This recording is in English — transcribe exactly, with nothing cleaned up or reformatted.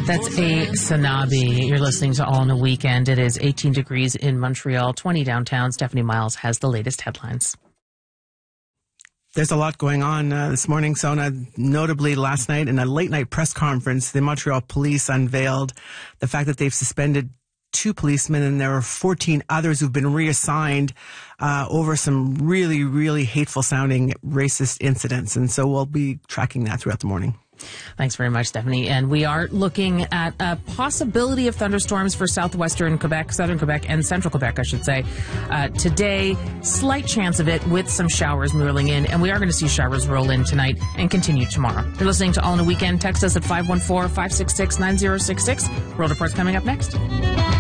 That's a Sanabi. You're listening to All in a Weekend. It is eighteen degrees in Montreal, twenty downtown. Stephanie Miles has the latest headlines. There's a lot going on uh, this morning, Sona. Notably, last night in a late-night press conference, the Montreal police unveiled the fact that they've suspended two policemen, and there are fourteen others who've been reassigned uh, over some really, really hateful-sounding racist incidents. And so we'll be tracking that throughout the morning. Thanks very much, Stephanie. And we are looking at a possibility of thunderstorms for southwestern Quebec, southern Quebec, and central Quebec, I should say. Uh, today, slight chance of it with some showers rolling in, and we are going to see showers roll in tonight and continue tomorrow. You're listening to All in a Weekend. Text us at five one four, five six six, nine zero six six. World Report's coming up next.